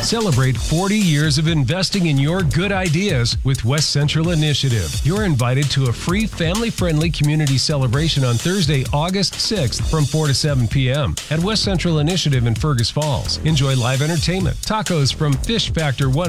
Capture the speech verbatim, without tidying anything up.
Celebrate forty years of investing in your good ideas with West Central Initiative. You're invited to a free family-friendly community celebration on Thursday, August sixth from four to seven p.m. at West Central Initiative in Fergus Falls. Enjoy live entertainment, tacos from Fish Factor one